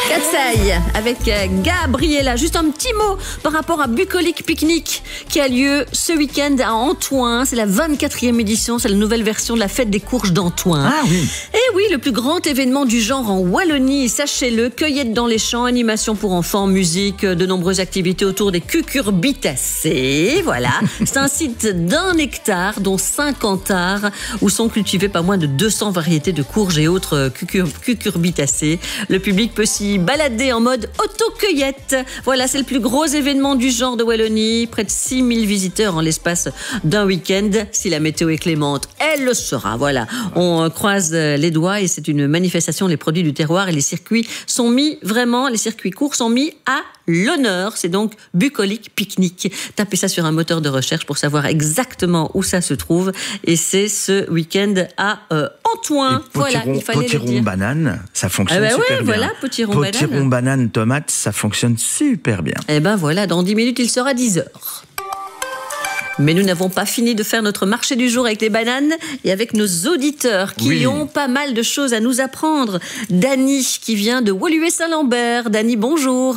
Katsai avec Gabriella. Juste un petit mot par rapport à Bucolique Picnic qui a lieu ce week-end à Antoing. C'est la 24e édition, c'est la nouvelle version de la fête des courges d'Antoing. Ah oui. Et oui, le plus grand événement du genre en Wallonie, sachez-le, cueillette dans les champs, animation pour enfants, musique, de nombreuses activités autour des cucurbitacées. Voilà, c'est un site d'1 hectare, dont 50 arts, où sont cultivées pas moins de 200 variétés de courges et autres cucurbitacées. Le public peut s'y balader en mode auto-cueillette. Voilà, c'est le plus gros événement du genre de Wallonie. Près de 6000 visiteurs en l'espace d'un week-end. Si la météo est clémente, elle le sera. Voilà, on croise les doigts et c'est une manifestation. Les produits du terroir et les circuits sont mis vraiment, les circuits courts sont mis à l'honneur. C'est donc Bucolique Picnic. Tapez ça sur un moteur de recherche pour savoir exactement où ça se trouve. Et c'est ce week-end à Antoing. Voilà, il fallait le dire. Potiron banane, ça fonctionne super bien. Voilà, potiron banane tomate, ça fonctionne super bien. Et ben voilà, dans 10 minutes, il sera 10h. Mais nous n'avons pas fini de faire notre marché du jour avec les bananes et avec nos auditeurs qui ont pas mal de choses à nous apprendre. Dany qui vient de Woluwe-Saint-Lambert. Dany, bonjour.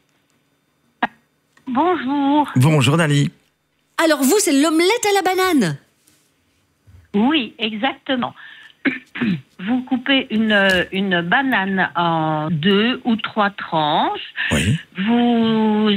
Bonjour. Bonjour Dany. Alors vous, c'est l'omelette à la banane? Oui, exactement. Vous coupez une banane en 2 ou 3 tranches. Oui. Vous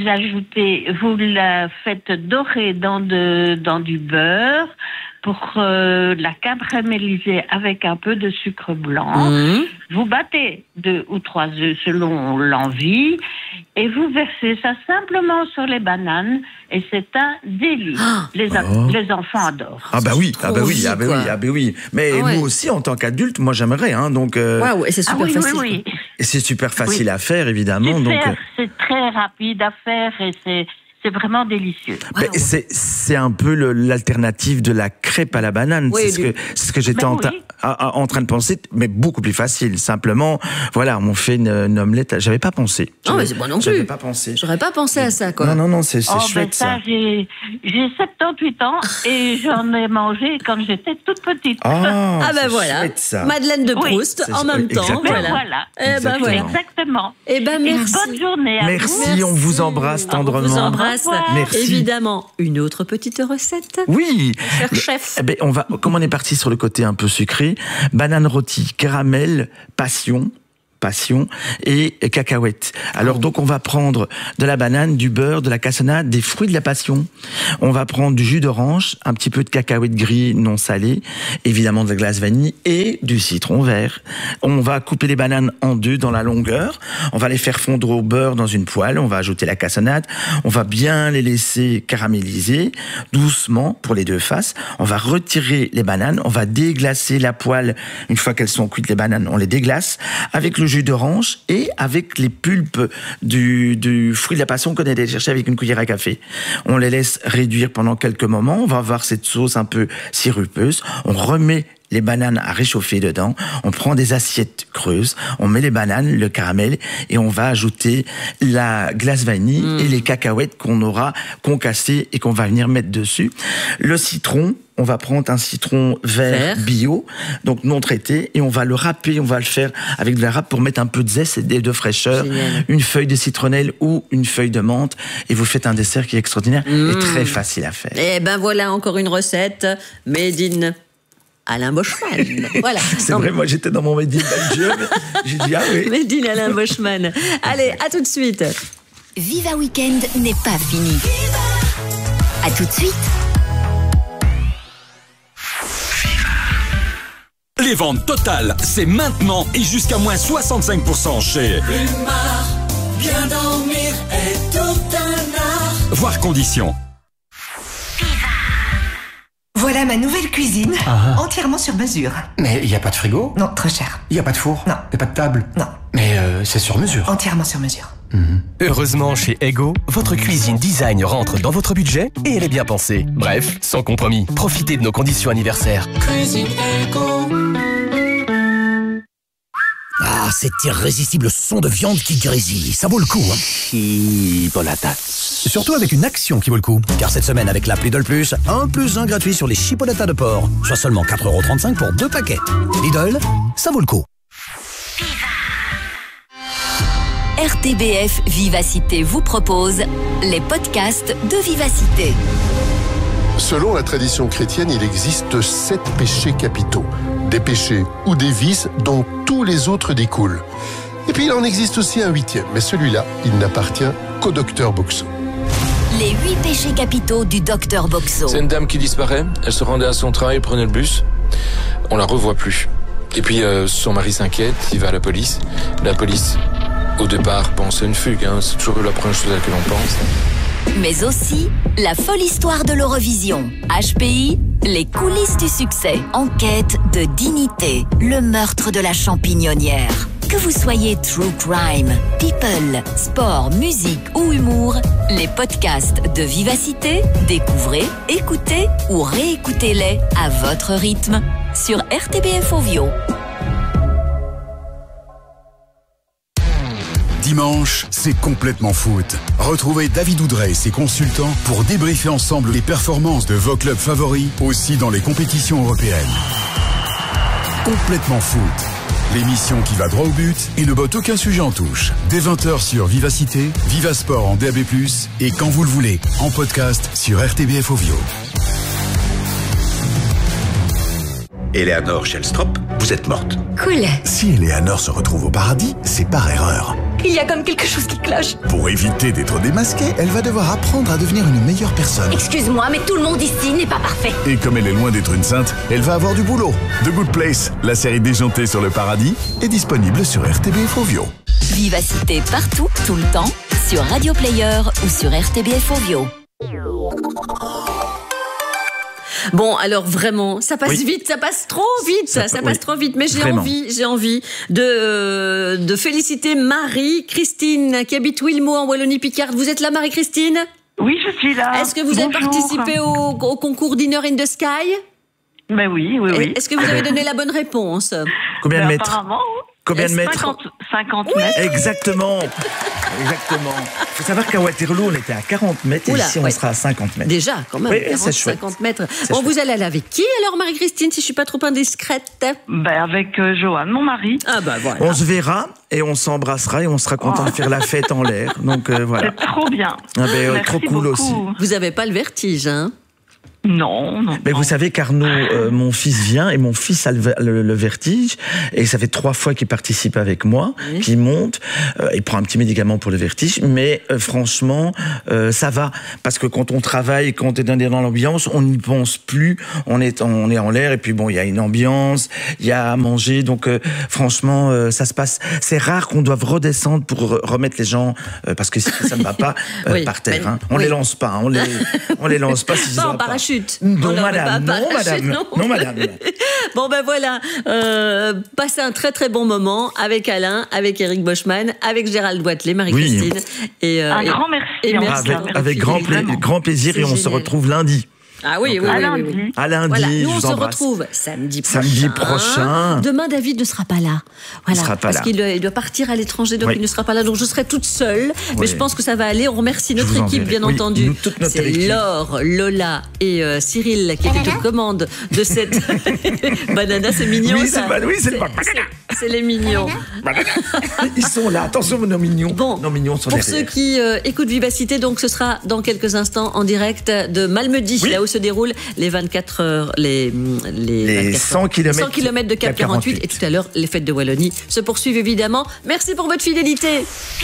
la faites dorer dans du beurre pour la caraméliser avec un peu de sucre blanc. Vous battez 2 ou 3 œufs selon l'envie et vous versez ça simplement sur les bananes et c'est un délice. Les enfants adorent. Ah bah oui. Mais nous aussi, en tant qu'adultes, moi j'aimerais. Donc. Waouh, et c'est super facile. Oui. Et c'est super facile à faire, évidemment. Donc. C'est très rapide à faire et c'est vraiment délicieux. Mais c'est un peu l'alternative de la crêpe à la banane. Oui, c'est ce que j'étais en train de penser, mais beaucoup plus facile. Simplement, voilà, on fait une omelette. J'avais pas pensé. Non, mais c'est moi non plus. J'avais pas pensé. J'aurais pas pensé à ça, quoi. Non, c'est chouette ça. J'ai 78 ans et j'en ai mangé quand j'étais toute petite. Ah ben voilà, chouette, ça. Madeleine de Proust en même temps. Exactement. Exactement. Eh ben merci. Une bonne journée à vous. Merci, on vous embrasse tendrement. On vous embrasse. Merci. Évidemment, une autre petite recette. Oui. Cher chef. Comme on est parti sur le côté un peu sucré, banane rôtie, caramel, passion et cacahuètes. Alors donc on va prendre de la banane, du beurre, de la cassonade, des fruits de la passion. On va prendre du jus d'orange, un petit peu de cacahuètes gris non salées, évidemment de la glace vanille et du citron vert. On va couper les bananes en 2 dans la longueur. On va les faire fondre au beurre dans une poêle. On va ajouter la cassonade. On va bien les laisser caraméliser doucement pour les 2 faces. On va retirer les bananes. On va déglacer la poêle. Une fois qu'elles sont cuites, les bananes, on les déglace avec le jus d'orange et avec les pulpes du fruit de la passion qu'on allait chercher avec une cuillère à café. On les laisse réduire pendant quelques moments. On va avoir cette sauce un peu sirupeuse. On remet les bananes à réchauffer dedans. On prend des assiettes creuses. On met les bananes, le caramel et on va ajouter la glace vanille et les cacahuètes qu'on aura concassées et qu'on va venir mettre dessus. Le citron, on va prendre un citron vert bio, donc non traité, et on va le râper, on va le faire avec de la râpe pour mettre un peu de zeste et de fraîcheur. Génial. Une feuille de citronnelle ou une feuille de menthe, et vous faites un dessert qui est extraordinaire et très facile à faire. Eh ben voilà encore une recette made in Alain Boschman. Voilà. C'est vrai, moi j'étais dans mon Made in Belgium, j'ai dit ah oui. Made in Alain Boschman. Allez, à tout de suite. Viva Weekend n'est pas fini. À tout de suite. Les ventes totales, c'est maintenant et jusqu'à moins 65% chez Humar, bien dormir est tout un art. Voir conditions. Voilà ma nouvelle cuisine, entièrement sur mesure. Mais il n'y a pas de frigo? Non, trop cher. Il n'y a pas de four? Non. Il n'y a pas de table? Non. Mais c'est sur mesure. Entièrement sur mesure. Heureusement, chez Ego, votre cuisine design rentre dans votre budget et elle est bien pensée. Bref, sans compromis. Profitez de nos conditions anniversaires. Cuisine Ego. Ah, cet irrésistible son de viande qui grésille, ça vaut le coup, hein. Chipolatas. Surtout avec une action qui vaut le coup. Car cette semaine, avec l'appli Lidl Plus, 1+1 gratuit sur les chipolatas de porc. Soit seulement 4,35 € pour 2 paquets. Lidl, ça vaut le coup. RTBF Vivacité vous propose les podcasts de Vivacité. Selon la tradition chrétienne, il existe 7 péchés capitaux. Des péchés ou des vices dont tous les autres découlent. Et puis il en existe aussi un 8e, mais celui-là, il n'appartient qu'au docteur Boxo. Les 8 péchés capitaux du docteur Boxo. C'est une dame qui disparaît, elle se rendait à son travail, prenait le bus, on la revoit plus. Et puis son mari s'inquiète, il va à la police. La police, au départ, pense à une fugue, c'est toujours la première chose à laquelle on pense. Mais aussi la folle histoire de l'Eurovision. HPI, les coulisses du succès. Enquête de dignité, le meurtre de la champignonnière. Que vous soyez true crime, people, sport, musique ou humour, les podcasts de Vivacité, découvrez, écoutez ou réécoutez-les à votre rythme sur RTBF Ovio. Dimanche, c'est complètement foot. Retrouvez David Oudrey et ses consultants pour débriefer ensemble les performances de vos clubs favoris, aussi dans les compétitions européennes. Complètement foot. L'émission qui va droit au but et ne botte aucun sujet en touche. Dès 20h sur Vivacité, Vivasport en DAB+, et quand vous le voulez, en podcast sur RTBF Ovio. Eleanor Shellstrop, vous êtes morte. Cool. Si Eleanor se retrouve au paradis, c'est par erreur. Il y a comme quelque chose qui cloche. Pour éviter d'être démasquée, elle va devoir apprendre à devenir une meilleure personne. Excuse-moi, mais tout le monde ici n'est pas parfait. Et comme elle est loin d'être une sainte, elle va avoir du boulot. The Good Place, la série déjantée sur le paradis, est disponible sur RTBF Ovio. Vivacité partout, tout le temps, sur Radio Player ou sur RTBF Ovio. Bon, alors vraiment, ça passe vite, ça passe trop vite, ça passe trop vite. Mais j'ai envie de féliciter Marie-Christine qui habite Wilmot en Wallonie-Picarde. Vous êtes là, Marie-Christine ? Oui, je suis là. Est-ce que vous avez participé au concours Dinner in the Sky ? Ben oui. Est-ce que vous avez donné la bonne réponse ? Combien de mètres ? Apparemment. Combien de mètres ? 50 mètres. Exactement. Il faut savoir qu'à Waterloo, on était à 40 mètres et ici, on sera à 50 mètres. Déjà, quand même, 50 mètres. Bon, vous allez aller avec qui alors, Marie-Christine, si je suis pas trop indiscrète ? Avec Johan, mon mari. Ah bah voilà. On se verra et on s'embrassera et on sera content de faire la fête en l'air. Donc voilà. C'est trop bien. Merci trop cool beaucoup. Aussi. Vous avez pas le vertige, hein ? Non. Mais vous savez qu'Arnaud, mon fils vient et mon fils a le vertige et ça fait 3 fois qu'il participe avec moi, qu'il monte, il prend un petit médicament pour le vertige, mais franchement, ça va parce que quand on travaille, quand on est dans l'ambiance, on n'y pense plus, on est en l'air et puis bon, il y a une ambiance, il y a à manger, donc franchement, ça se passe. C'est rare qu'on doive redescendre pour remettre les gens parce que ça ne va pas par terre. Hein. On les lance pas, on les lance pas si pas en parachute. Non, madame. Bon, ben voilà. Passez un très très bon moment avec Alain, avec Eric Boschman, avec Gérald Wathelet, Marie-Christine. Et un grand merci. Avec grand plaisir et on se retrouve lundi. Ah oui, à lundi. À lundi, voilà, nous on se retrouve samedi prochain. Demain, David ne sera pas là. Voilà, parce qu'il doit partir à l'étranger, donc il ne sera pas là. Donc je serai toute seule, mais je pense que ça va aller. On remercie notre équipe, bien entendu. C'est Laure, Lola et Cyril qui étaient aux commandes de cette banana. C'est mignon. Oui, ça. C'est les mignons. Ils sont là. Attention, nos mignons. Bon, nos mignons sont pour derrière. ceux qui écoutent Vivacité, donc ce sera dans quelques instants en direct de Malmedy, là où se déroulent les 24 heures, les 100 km de Cap 48 et tout à l'heure les fêtes de Wallonie se poursuivent évidemment. Merci pour votre fidélité.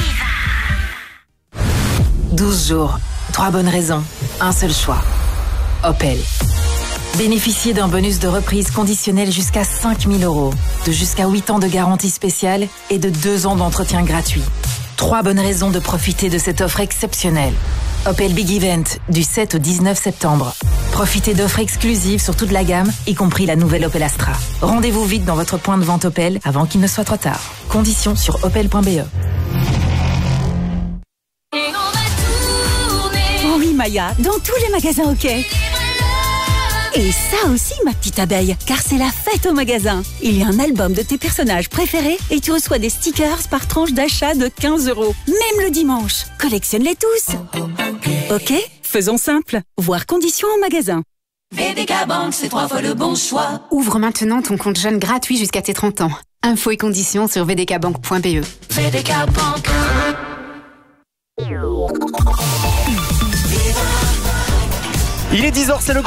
12 jours, 3 bonnes raisons, un seul choix. Opel. Bénéficiez d'un bonus de reprise conditionnel jusqu'à 5 000 €, de jusqu'à 8 ans de garantie spéciale et de 2 ans d'entretien gratuit. 3 bonnes raisons de profiter de cette offre exceptionnelle. Opel Big Event, du 7 au 19 septembre. Profitez d'offres exclusives sur toute la gamme, y compris la nouvelle Opel Astra. Rendez-vous vite dans votre point de vente Opel avant qu'il ne soit trop tard. Conditions sur opel.be. Oh oui, Maya, dans tous les magasins OK. Et ça aussi, ma petite abeille, car c'est la fête au magasin. Il y a un album de tes personnages préférés et tu reçois des stickers par tranche d'achat de 15 €. Même le dimanche. Collectionne-les tous. OK, faisons simple. Voir conditions en magasin. BDK Bank, c'est 3 fois le bon choix. Ouvre maintenant ton compte jeune gratuit jusqu'à tes 30 ans. Infos et conditions sur vdkbank.be. VDK Bank. Il est 10h, c'est le